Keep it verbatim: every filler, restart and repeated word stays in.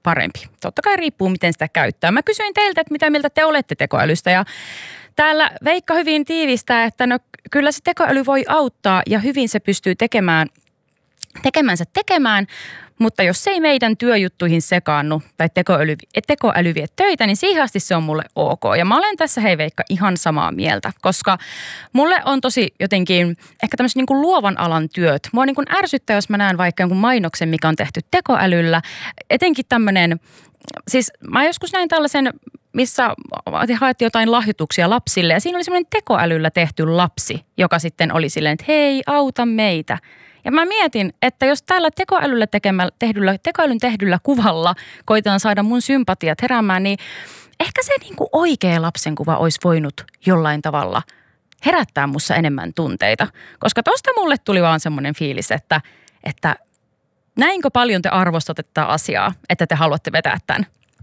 parempi. Totta kai riippuu, miten sitä käyttää. Mä kysyin teiltä, että mitä mieltä te olette tekoälystä ja täällä Veikka hyvin tiivistää, että no kyllä se tekoäly voi auttaa ja hyvin se pystyy tekemään, tekemänsä tekemään, mutta jos se ei meidän työjuttuihin sekaannu tai tekoäly, tekoäly vie töitä, niin siihen asti se on mulle ok. Ja mä olen tässä, hei Veikka, ihan samaa mieltä, koska mulle on tosi jotenkin ehkä tämmöisen niin kuin luovan alan työt. Mua niin kuin ärsyttää, jos mä näen vaikka jonkun mainoksen, mikä on tehty tekoälyllä. Etenkin tämmöinen, siis mä joskus näin tällaisen, missä haettiin jotain lahjoituksia lapsille ja siinä oli semmoinen tekoälyllä tehty lapsi, joka sitten oli silleen, että hei, auta meitä. Ja mä mietin, että jos tällä tekoälyllä tekemällä, tehdyllä, tekoälyn tehdyllä kuvalla koitetaan saada mun sympatiat heräämään, niin ehkä se niin kuin oikea lapsen kuva olisi voinut jollain tavalla herättää mussa enemmän tunteita. Koska tosta mulle tuli vaan semmoinen fiilis, että, että näinkö paljon te arvostatte tätä asiaa, että te haluatte vetää tämän